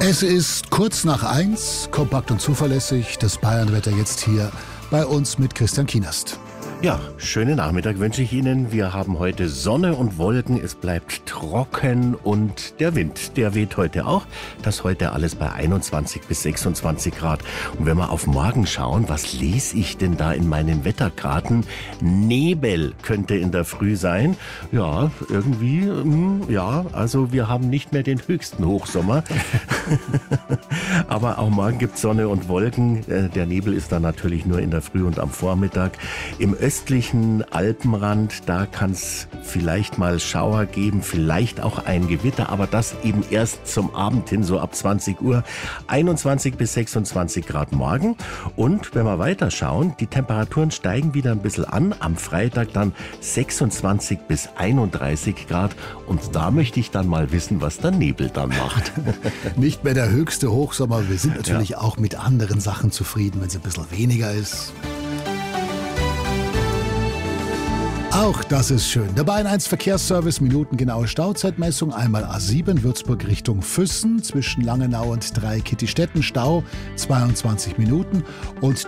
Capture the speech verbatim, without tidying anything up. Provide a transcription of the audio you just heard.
Es ist kurz nach eins, kompakt und zuverlässig. Das Bayernwetter jetzt hier bei uns mit Christian Kienast. Ja, schönen Nachmittag wünsche ich Ihnen. Wir haben heute Sonne und Wolken, es bleibt trocken und der Wind, der weht heute auch. Das heute alles bei einundzwanzig bis sechsundzwanzig Grad. Und wenn wir auf morgen schauen, was lese ich denn da in meinen Wetterkarten? Nebel könnte in der Früh sein. Ja, irgendwie, ja, also wir haben nicht mehr den höchsten Hochsommer. Aber auch morgen gibt es Sonne und Wolken. Der Nebel ist dann natürlich nur in der Früh und am Vormittag. Im östlichen Alpenrand, da kann es vielleicht mal Schauer geben, vielleicht auch ein Gewitter, aber das eben erst zum Abend hin, so ab zwanzig Uhr. einundzwanzig bis sechsundzwanzig Grad morgen. Und wenn wir weiter schauen, die Temperaturen steigen wieder ein bisschen an. Am Freitag dann sechsundzwanzig bis einunddreißig Grad. Und da möchte ich dann mal wissen, was der Nebel dann macht. Nicht mehr der höchste Hochsommer. Wir sind natürlich ja. auch mit anderen Sachen zufrieden, wenn es ein bisschen weniger ist. Auch das ist schön. Der Bayern eins Verkehrsservice, minutengenaue Stauzeitmessung. Einmal A sieben, Würzburg Richtung Füssen, zwischen Langenau und Dreikittistetten Stau, zweiundzwanzig Minuten. Und